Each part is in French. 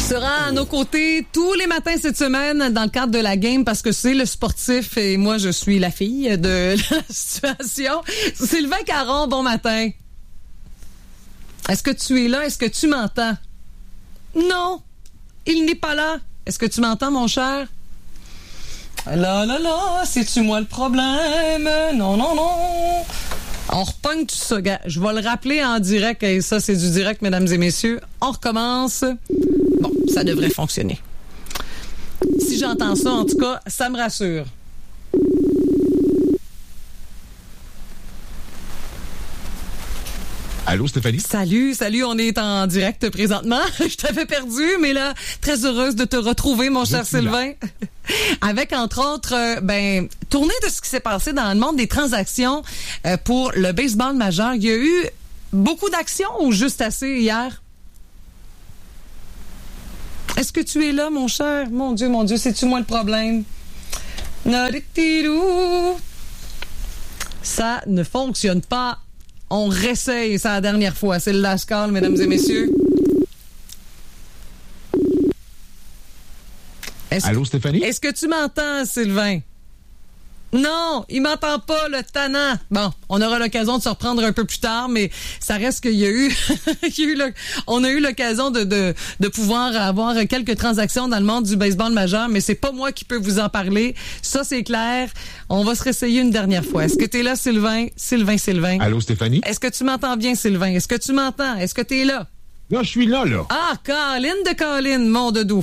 sera à nos côtés tous les matins cette semaine dans le cadre de la game parce que c'est le sportif et moi, je suis la fille de la situation. Sylvain Caron, bon matin. Est-ce que tu es là? Est-ce que tu m'entends? Non, il n'est pas là. Est-ce que tu m'entends, mon cher? Là, c'est-tu moi le problème? Non. On repogne tout ça. Je vais le rappeler en direct. Et ça, c'est du direct, mesdames et messieurs. On recommence. Bon, ça devrait fonctionner. Si j'entends ça, en tout cas, ça me rassure. Allô, Stéphanie? Salut, on est en direct présentement. Je t'avais perdu, mais là, très heureuse de te retrouver, mon cher Sylvain. Avec, entre autres, tournée de ce qui s'est passé dans le monde des transactions pour le baseball majeur. Il y a eu beaucoup d'actions ou juste assez hier? Est-ce que tu es là, mon cher? Mon Dieu, c'est-tu moi le problème? Ça ne fonctionne pas. On réessaye, c'est la dernière fois. C'est le last call, mesdames et messieurs. Allô, Stéphanie? Est-ce que tu m'entends, Sylvain? Non, il m'entend pas, le tannant. Bon, on aura l'occasion de se reprendre un peu plus tard, mais ça reste qu'il y a eu, on a eu l'occasion de pouvoir avoir quelques transactions dans le monde du baseball majeur, mais c'est pas moi qui peux vous en parler. Ça, c'est clair. On va se réessayer une dernière fois. Est-ce que t'es là, Sylvain? Sylvain. Allô, Stéphanie? Est-ce que tu m'entends bien, Sylvain? Est-ce que tu m'entends? Est-ce que t'es là? Là, je suis là. Ah, Colin, mon doudou.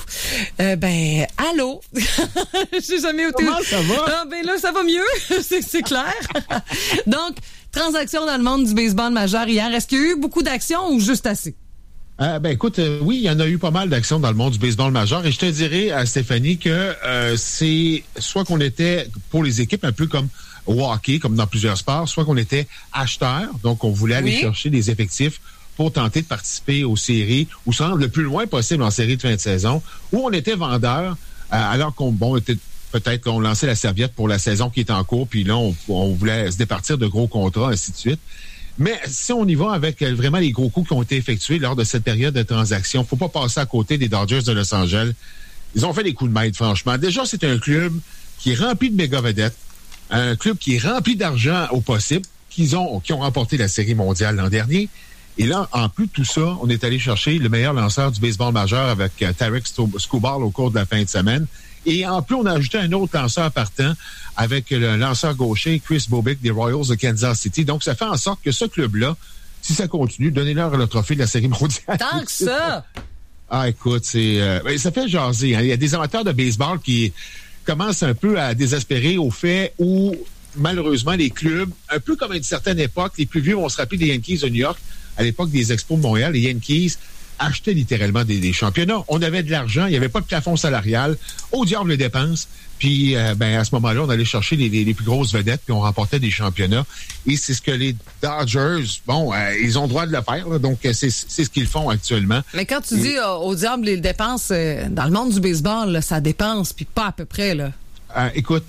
Allô? J'ai jamais été... Comment ça va? Ah, là, ça va mieux, c'est clair. Donc, transaction dans le monde du baseball majeur hier. Est-ce qu'il y a eu beaucoup d'actions ou juste assez? Écoute, oui, il y en a eu pas mal d'actions dans le monde du baseball majeur et je te dirais à Stéphanie que c'est soit qu'on était pour les équipes un peu comme au hockey, comme dans plusieurs sports, soit qu'on était acheteur, donc on voulait aller chercher des effectifs pour tenter de participer aux séries ou se rendre le plus loin possible en série de fin de saison, où on était vendeur, alors qu'on peut-être qu'on lançait la serviette pour la saison qui est en cours, puis là, on voulait se départir de gros contrats, ainsi de suite. Mais si on y va avec vraiment les gros coups qui ont été effectués lors de cette période de transaction, faut pas passer à côté des Dodgers de Los Angeles. Ils ont fait des coups de maître, franchement. Déjà, c'est un club qui est rempli de méga vedettes, un club qui est rempli d'argent au possible, qui ont remporté la Série mondiale l'an dernier. Et là, en plus de tout ça, on est allé chercher le meilleur lanceur du baseball majeur avec Tarek Skubal au cours de la fin de semaine. Et en plus, on a ajouté un autre lanceur partant avec le lanceur gaucher Chris Bobek des Royals de Kansas City. Donc, ça fait en sorte que ce club-là, si ça continue, donnez-leur le trophée de la Série mondiale. Tant que ça! Ah, écoute, ça fait jaser. Hein. Il y a des amateurs de baseball qui commencent un peu à désespérer au fait où, malheureusement, les clubs, un peu comme à une certaine époque, les plus vieux vont se rappeler des Yankees de New York, à l'époque des Expos de Montréal, les Yankees achetaient littéralement des championnats. On avait de l'argent, il n'y avait pas de plafond salarial. Au diable les dépenses. Puis, à ce moment-là, on allait chercher les plus grosses vedettes, puis on remportait des championnats. Et c'est ce que les Dodgers, ils ont le droit de le faire. Là, donc, c'est ce qu'ils font actuellement. Mais quand tu dis au diable les dépenses, dans le monde du baseball, là, ça dépense, puis pas à peu près, là. Écoute,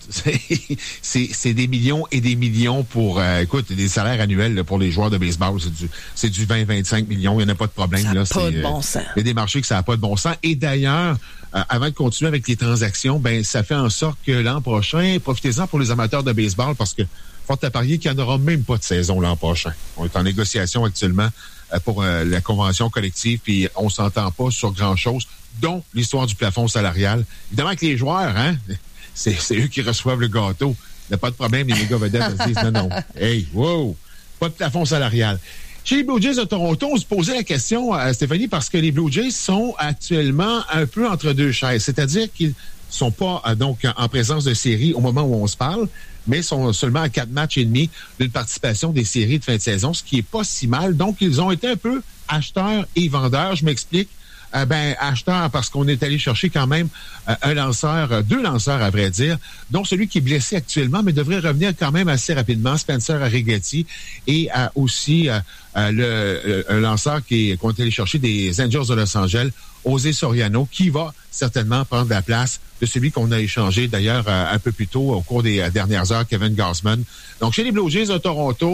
c'est des millions et des millions pour, des salaires annuels là, pour les joueurs de baseball. C'est du 20-25 millions. Il n'y en a pas de problème. Ça n'a pas de bon sens. Il y a des marchés que ça n'a pas de bon sens. Et d'ailleurs, avant de continuer avec les transactions, ça fait en sorte que l'an prochain, profitez-en pour les amateurs de baseball parce que fort à parier qu'il n'y en aura même pas de saison l'an prochain. On est en négociation actuellement pour la convention collective, puis on s'entend pas sur grand-chose, dont l'histoire du plafond salarial. Évidemment que les joueurs, c'est eux qui reçoivent le gâteau. Il n'y a pas de problème, les méga vedettes se disent non. Hey, wow! Pas de plafond salarial. Chez les Blue Jays de Toronto, on se posait la question, Stéphanie, parce que les Blue Jays sont actuellement un peu entre deux chaises. C'est-à-dire qu'ils sont pas donc en présence de série au moment où on se parle, mais sont seulement à 4 matchs et demi d'une participation des séries de fin de saison, ce qui est pas si mal. Donc, ils ont été un peu acheteurs et vendeurs. Je m'explique. Acheteur parce qu'on est allé chercher quand même deux lanceurs à vrai dire, dont celui qui est blessé actuellement, mais devrait revenir quand même assez rapidement, Spencer Arrighetti, et aussi un lanceur qu'on est allé chercher des Angels de Los Angeles, José Soriano, qui va certainement prendre la place de celui qu'on a échangé d'ailleurs un peu plus tôt au cours des dernières heures, Kevin Gausman. Donc chez les Blue Jays de Toronto,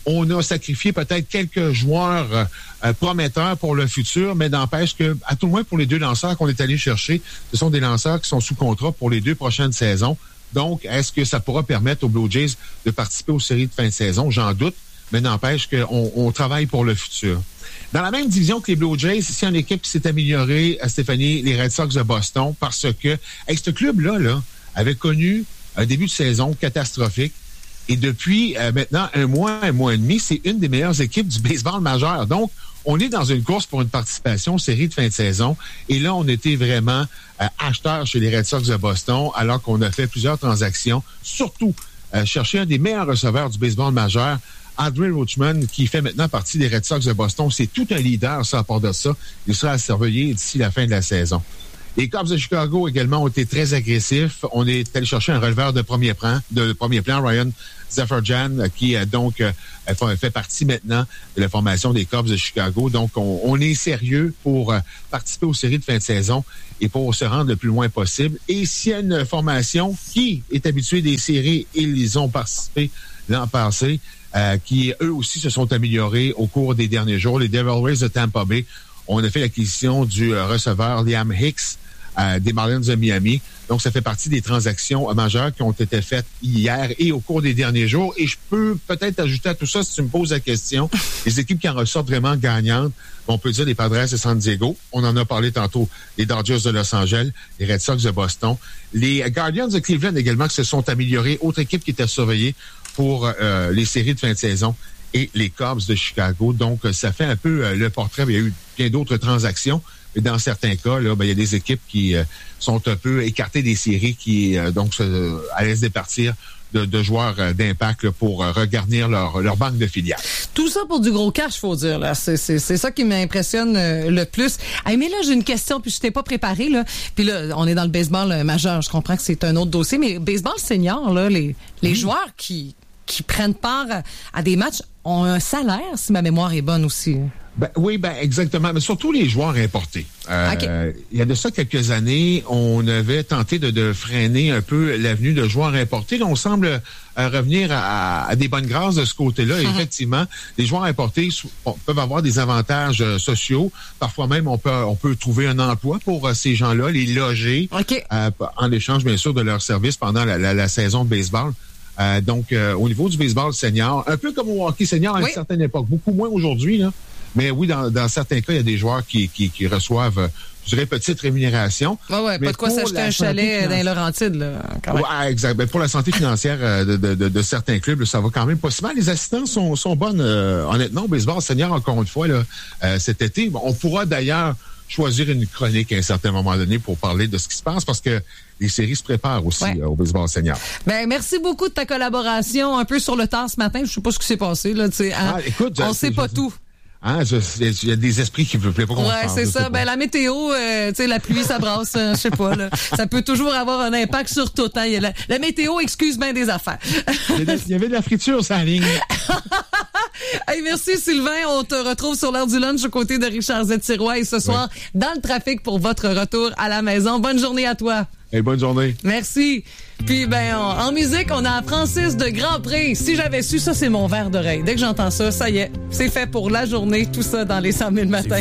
On a sacrifié peut-être quelques joueurs prometteurs pour le futur, mais n'empêche que, à tout le moins pour les 2 lanceurs qu'on est allé chercher, ce sont des lanceurs qui sont sous contrat pour les 2 prochaines saisons. Donc, est-ce que ça pourra permettre aux Blue Jays de participer aux séries de fin de saison? J'en doute, mais n'empêche qu'on travaille pour le futur. Dans la même division que les Blue Jays, c'est une équipe qui s'est améliorée, Stéphanie, les Red Sox de Boston, parce que ce club-là avait connu un début de saison catastrophique. Et depuis maintenant un mois et demi, c'est une des meilleures équipes du baseball majeur. Donc, on est dans une course pour une participation aux séries de fin de saison. Et là, on était vraiment acheteurs chez les Red Sox de Boston, alors qu'on a fait plusieurs transactions, surtout chercher un des meilleurs receveurs du baseball majeur, Adley Rutschman, qui fait maintenant partie des Red Sox de Boston. C'est tout un leader, ça, à part de ça. Il sera à surveiller d'ici la fin de la saison. Les Cubs de Chicago également ont été très agressifs. On est allé chercher un releveur de premier plan, Ryan Zefferjan, qui donc fait partie maintenant de la formation des Cubs de Chicago. Donc, on est sérieux pour participer aux séries de fin de saison et pour se rendre le plus loin possible. Et s'il y a une formation qui est habituée des séries, ils ont participé l'an passé, qui eux aussi se sont améliorés au cours des derniers jours. Les Devil Rays de Tampa Bay, on a fait l'acquisition du receveur Liam Hicks des Marlins de Miami. Donc, ça fait partie des transactions majeures qui ont été faites hier et au cours des derniers jours. Et je peux peut-être ajouter à tout ça, si tu me poses la question, les équipes qui en ressortent vraiment gagnantes, on peut dire les Padres de San Diego. On en a parlé tantôt. Les Dodgers de Los Angeles, les Red Sox de Boston. Les Guardians de Cleveland également qui se sont améliorés. Autre équipe qui était surveillée pour les séries de fin de saison. Et les Cubs de Chicago. Donc, ça fait un peu le portrait. Il y a eu bien d'autres transactions. Mais dans certains cas, là, il y a des équipes qui sont un peu écartées des séries qui, donc, allaient se départir de joueurs d'impact là, pour regarnir leur banque de filiales. Tout ça pour du gros cash, faut dire. Là, c'est ça qui m'impressionne le plus. Hey, mais là, j'ai une question, puis je t'ai pas préparé. Là. Puis là, on est dans le baseball majeur. Je comprends que c'est un autre dossier, mais baseball senior, là, les joueurs qui prennent part à des matchs ont un salaire, si ma mémoire est bonne aussi. Oui, exactement. Mais surtout les joueurs importés. Okay. Il y a de ça quelques années, on avait tenté de freiner un peu l'avenue de joueurs importés. Là, on semble revenir à des bonnes grâces de ce côté-là. Et effectivement, les joueurs importés peuvent avoir des avantages sociaux. Parfois même, on peut trouver un emploi pour ces gens-là, les loger en échange, bien sûr, de leurs services pendant la saison de baseball. Donc, au niveau du baseball senior, un peu comme au hockey senior à une certaine époque, beaucoup moins aujourd'hui, là. Mais oui, dans certains cas, il y a des joueurs qui reçoivent, je dirais, petite rémunération. Ouais, pas de quoi s'acheter un chalet dans les Laurentides, là. Ouais, exact. Ben, pour la santé financière de certains clubs, là, ça va quand même pas si mal. Les assistances sont bonnes, honnêtement, au baseball senior, encore une fois, là, cet été. Bon, on pourra d'ailleurs choisir une chronique à un certain moment donné pour parler de ce qui se passe parce que les séries se préparent aussi au baseball senior. Ben, merci beaucoup de ta collaboration un peu sur le tard ce matin. Je sais pas ce qui s'est passé, là, tu sais. Écoute, on sait pas tout. Il y a des esprits qui ne veulent pas qu'on Ouais, c'est ça. Ben, la météo, tu sais, la pluie, ça brasse, je sais pas, là. Ça peut toujours avoir un impact sur tout, hein. La météo excuse bien des affaires. Il y avait de la friture sur la ligne. Hey, merci Sylvain. On te retrouve sur l'heure du lunch aux côtés de Richard Z-Sirois et ce soir, dans le trafic pour votre retour à la maison. Bonne journée à toi. Hey, bonne journée. Merci. Puis, en musique, on a Francis de Grandpré. Si j'avais su, ça, c'est mon verre d'oreille. Dès que j'entends ça, ça y est, c'est fait pour la journée. Tout ça dans les 100 000 matins.